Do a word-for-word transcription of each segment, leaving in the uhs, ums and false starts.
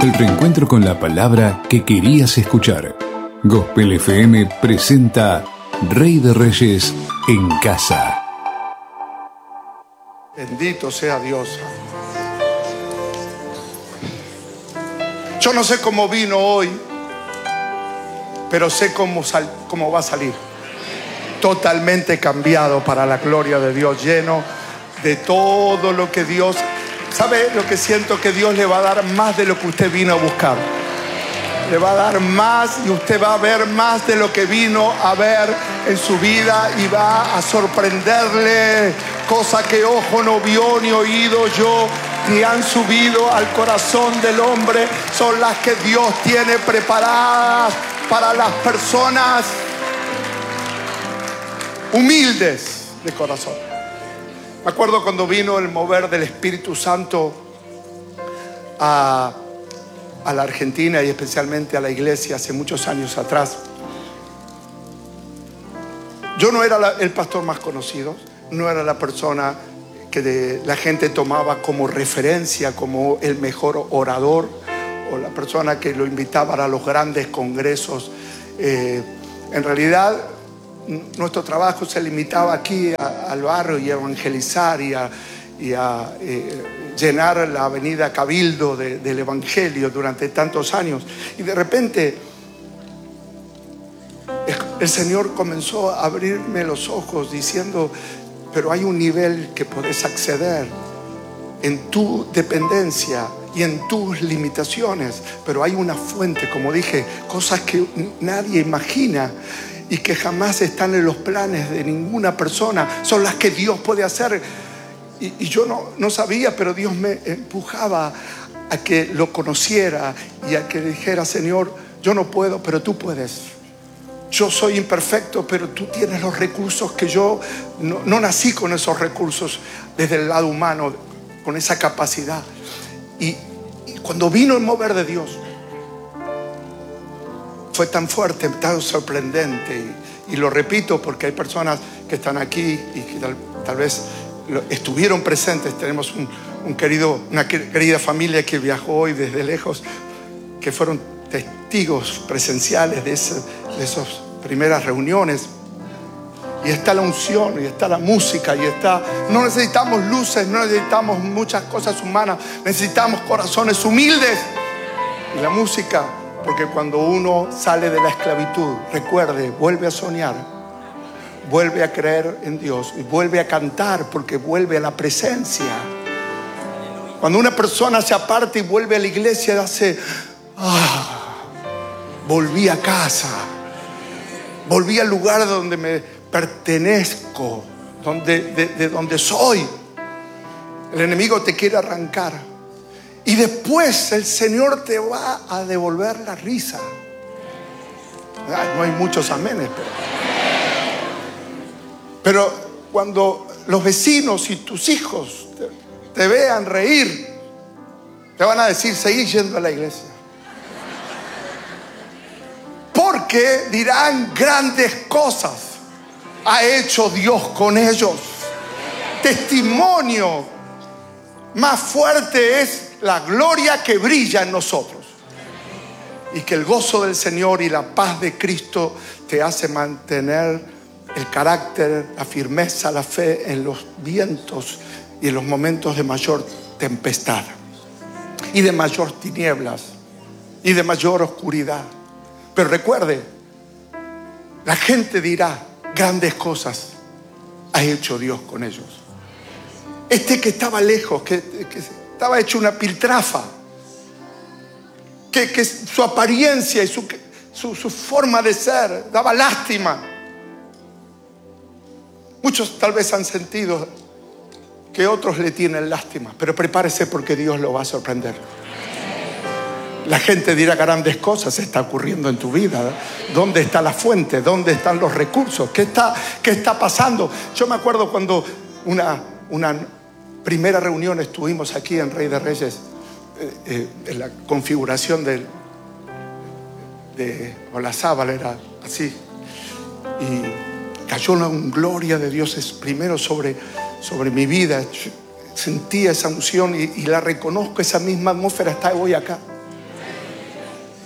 El reencuentro con la palabra que querías escuchar. Gospel F M presenta Rey de Reyes en casa. Bendito sea Dios. Yo no sé cómo vino hoy, pero sé cómo, sal, cómo va a salir. Totalmente cambiado para la gloria de Dios, lleno de todo lo que Dios... ¿Sabe lo que siento? Que Dios le va a dar más de lo que usted vino a buscar. Le va a dar más y usted va a ver más de lo que vino a ver en su vida y va a sorprenderle cosas que ojo no vio ni oído yo ni han subido al corazón del hombre. Son las que Dios tiene preparadas para las personas humildes de corazón. Me acuerdo cuando vino el mover del Espíritu Santo a, a la Argentina y especialmente a la iglesia hace muchos años atrás. Yo no era la, el pastor más conocido, no era la persona que de, la gente tomaba como referencia, como el mejor orador o la persona que lo invitaba a los grandes congresos. Eh, en realidad, nuestro trabajo se limitaba aquí a, al barrio y a evangelizar y a, y a eh, llenar la avenida Cabildo de, del Evangelio durante tantos años. Y de repente el, el Señor comenzó a abrirme los ojos diciendo: pero hay un nivel que podés acceder en tu dependencia y en tus limitaciones, pero hay una fuente, como dije, cosas que nadie imagina y que jamás están en los planes de ninguna persona, son las que Dios puede hacer. Y, y yo no, no sabía, pero Dios me empujaba a que lo conociera y a que dijera: Señor, yo no puedo, pero tú puedes. Yo soy imperfecto, pero tú tienes los recursos que yo no, no nací con esos recursos desde el lado humano, con esa capacidad. Y, y cuando vino el mover de Dios, fue tan fuerte, tan sorprendente. Y, y lo repito porque hay personas que están aquí y que tal, tal vez lo, estuvieron presentes. Tenemos un, un querido, una querida familia que viajó hoy desde lejos, que fueron testigos presenciales de, ese, de esas primeras reuniones. Y está la unción, y está la música, y está... No necesitamos luces, no necesitamos muchas cosas humanas. Necesitamos corazones humildes. Y la música... Porque cuando uno sale de la esclavitud, recuerde, vuelve a soñar, vuelve a creer en Dios y vuelve a cantar, porque vuelve a la presencia. Cuando una persona se aparta y vuelve a la iglesia, hace, ah, volví a casa, volví al lugar donde me pertenezco, donde, de, de donde soy. El enemigo te quiere arrancar. Y después el Señor te va a devolver la risa. Ay, no hay muchos amenes, pero... pero cuando los vecinos y tus hijos te, te vean reír, te van a decir: seguí yendo a la iglesia. Porque dirán: grandes cosas ha hecho Dios con ellos. Testimonio más fuerte es la gloria que brilla en nosotros. Y que el gozo del Señor y la paz de Cristo te hace mantener el carácter, la firmeza, la fe en los vientos y en los momentos de mayor tempestad y de mayor tinieblas y de mayor oscuridad. Pero recuerde, la gente dirá: grandes cosas ha hecho Dios con ellos. Este que estaba lejos, que, que estaba hecho una piltrafa, que, que su apariencia y su, su, su forma de ser daba lástima. Muchos tal vez han sentido que otros le tienen lástima, pero prepárese porque Dios lo va a sorprender. La gente dirá: grandes cosas está ocurriendo en tu vida. ¿Dónde está la fuente? ¿Dónde están los recursos? ¿Qué está, qué está pasando? Yo me acuerdo cuando una, una primera reunión estuvimos aquí en Rey de Reyes, eh, eh, en la configuración del, de Olazábal, era así. Y cayó la gloria de Dios primero sobre, sobre mi vida. Yo sentía esa unción y, y la reconozco. Esa misma atmósfera está hoy acá.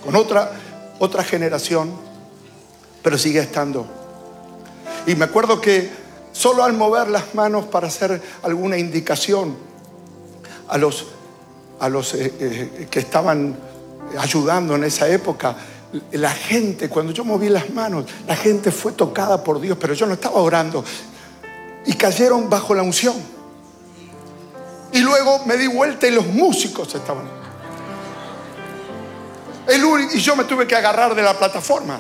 con otra, otra generación, pero sigue estando. Y me acuerdo que solo al mover las manos para hacer alguna indicación a los, a los eh, eh, que estaban ayudando en esa época, la gente, cuando yo moví las manos, la gente fue tocada por Dios, pero yo no estaba orando, y cayeron bajo la unción. Y luego me di vuelta y los músicos estaban. El único, y yo me tuve que agarrar de la plataforma.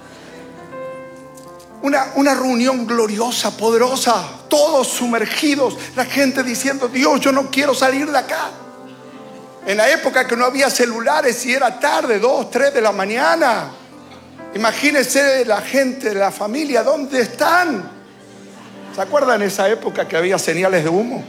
Una, una reunión gloriosa, poderosa, todos sumergidos, la gente diciendo: Dios, yo no quiero salir de acá. En la época que no había celulares y era tarde, dos, tres de la mañana. Imagínense la gente, la familia, ¿dónde están? ¿Se acuerdan esa época que había señales de humo?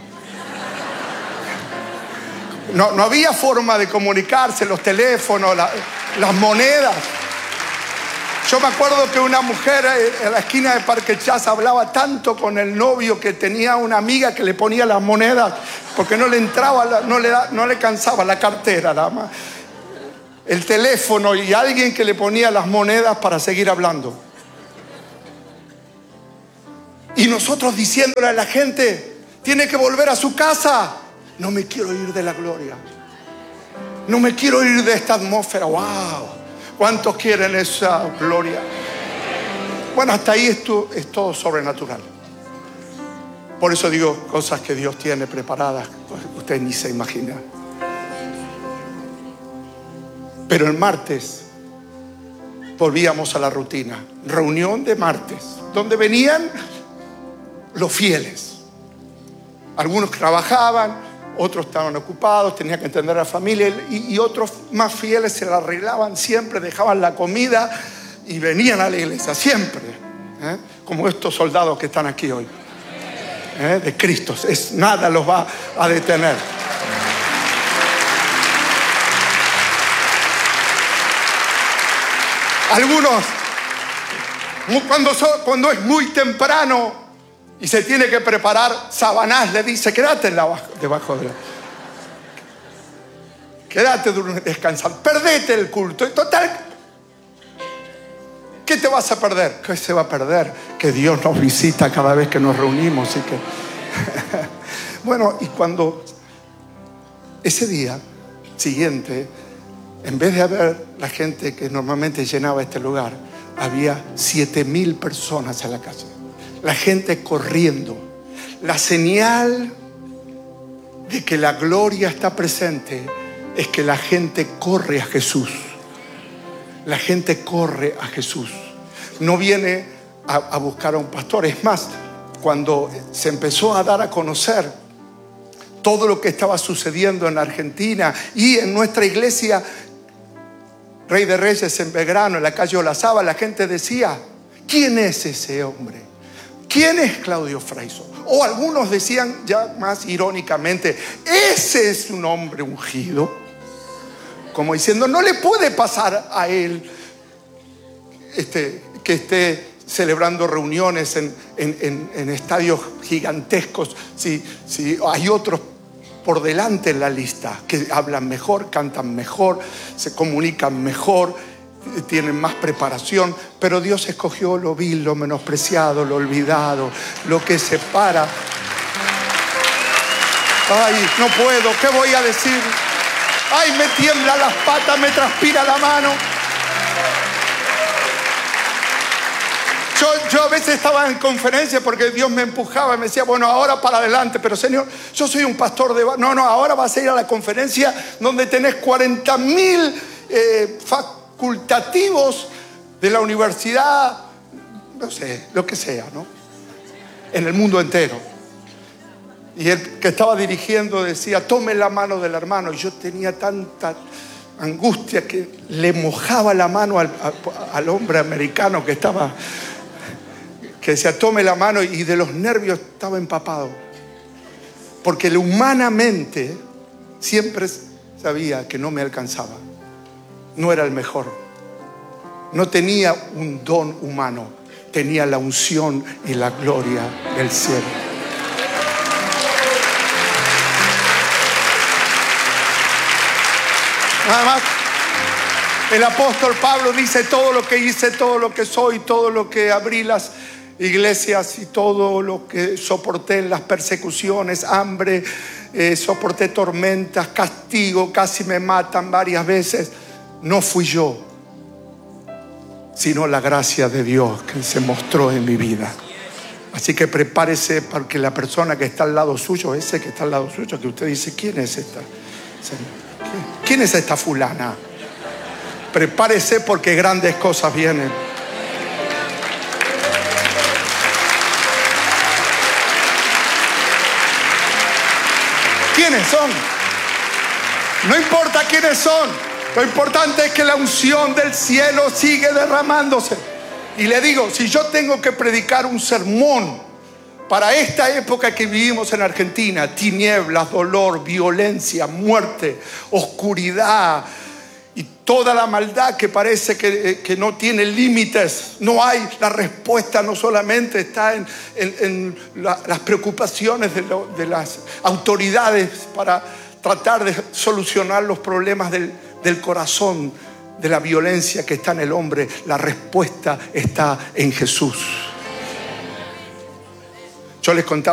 No, no había forma de comunicarse, los teléfonos, la, las monedas. Yo me acuerdo que una mujer en la esquina de Parque Chas hablaba tanto con el novio que tenía una amiga que le ponía las monedas porque no le entraba, no le, no le cansaba la cartera, nada más, el teléfono, y alguien que le ponía las monedas para seguir hablando. Y nosotros diciéndole a la gente: tiene que volver a su casa. No me quiero ir de la gloria. No me quiero ir de esta atmósfera. ¡Wow! ¿Cuántos quieren esa gloria? Bueno, hasta ahí esto es todo sobrenatural. Por eso digo, cosas que Dios tiene preparadas, usted ni se imagina. Pero el martes volvíamos a la rutina. Reunión de martes, donde venían los fieles. Algunos trabajaban, otros estaban ocupados, tenían que entender a la familia, y, y otros más fieles se la arreglaban siempre, dejaban la comida y venían a la iglesia siempre, ¿eh? Como estos soldados que están aquí hoy, ¿eh? De Cristo. Es, nada los va a detener. Algunos, cuando, so, cuando es muy temprano y se tiene que preparar, Sabanás le dice: quédate en la, debajo de la... Quédate descansando, perdete el culto. Total, ¿qué te vas a perder? ¿Qué se va a perder? Que Dios nos visita cada vez que nos reunimos. Y que... Bueno, y cuando ese día siguiente, en vez de haber la gente que normalmente llenaba este lugar, había siete mil personas en la calle. La gente corriendo. La señal de que la gloria está presente es que la gente corre a Jesús. La gente corre a Jesús. No viene a, a buscar a un pastor. Es más, cuando se empezó a dar a conocer todo lo que estaba sucediendo en Argentina y en nuestra iglesia Rey de Reyes en Belgrano, en la calle Olazaba, la gente decía: ¿quién es ese hombre? ¿Quién es Claudio Fraiso? O algunos decían ya más irónicamente: ese es un hombre ungido. Como diciendo, no le puede pasar a él este, que esté celebrando reuniones en, en, en, en estadios gigantescos si, si hay otros por delante en la lista que hablan mejor, cantan mejor, se comunican mejor, tienen más preparación. Pero Dios escogió lo vil, lo menospreciado, lo olvidado, lo que separa. Ay, no puedo, ¿qué voy a decir? Ay, me tiembla las patas, me transpira la mano. Yo, yo a veces estaba en conferencia porque Dios me empujaba y me decía: bueno, ahora para adelante. Pero Señor, yo soy un pastor de... No, no, ahora vas a ir a la conferencia donde tenés cuarenta mil eh, facultativos de la universidad, no sé, lo que sea, ¿no? En el mundo entero. Y el que estaba dirigiendo decía: tome la mano del hermano. Y yo tenía tanta angustia que le mojaba la mano al, a, al hombre americano que estaba, que decía: tome la mano, y de los nervios estaba empapado. Porque humanamente siempre sabía que no me alcanzaba. No era el mejor. No tenía un don humano. Tenía la unción y la gloria del cielo. Nada más. El apóstol Pablo dice: todo lo que hice, todo lo que soy, todo lo que abrí las iglesias y todo lo que soporté en las persecuciones, hambre, eh, soporté tormentas, castigo, casi me matan varias veces. No fui yo, sino la gracia de Dios que se mostró en mi vida. Así que prepárese, porque la persona que está al lado suyo, ese que está al lado suyo, que usted dice: ¿quién es esta? ¿Quién es esta fulana? Prepárese, porque grandes cosas vienen. ¿Quiénes son? No importa quiénes son. Lo importante es que la unción del cielo sigue derramándose. Y le digo, si yo tengo que predicar un sermón para esta época que vivimos en Argentina, tinieblas, dolor, violencia, muerte, oscuridad y toda la maldad que parece que, que no tiene límites, no hay, la respuesta no solamente está en, en, en la, las preocupaciones de, lo, de las autoridades para tratar de solucionar los problemas del, del corazón, de la violencia que está en el hombre. La respuesta está en Jesús. Yo les contaba